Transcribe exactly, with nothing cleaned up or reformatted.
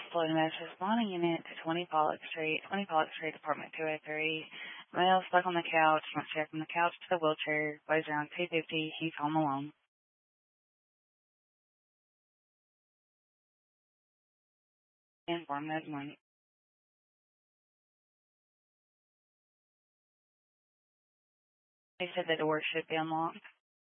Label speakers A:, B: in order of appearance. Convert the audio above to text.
A: Floyd Masters Bonding Unit to twenty Pollock Street, twenty Pollock Street, Apartment two oh three. Male stuck on the couch, went straight from the couch to the wheelchair, weighs around two fifty, he's home alone. Inform that morning. He said the door should be unlocked.